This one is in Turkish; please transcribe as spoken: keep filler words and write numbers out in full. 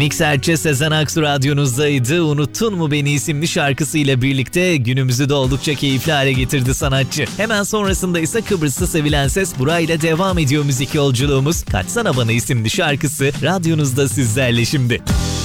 Minik Serçe Sezen Aksu radyonuzdaydı. Unuttun mu Beni isimli şarkısıyla birlikte günümüzü de oldukça keyifli hale getirdi sanatçı. Hemen sonrasında ise Kıbrıs'ta sevilen ses Buray ile devam ediyor müzik yolculuğumuz. Kaçsana Bana isimli şarkısı radyonuzda sizlerle şimdi.